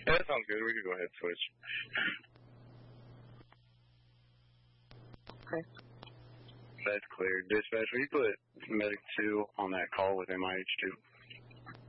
That sounds good. We could go ahead and switch. Okay. That's clear. Dispatch, will you put Medic 2 on that call with MIH2?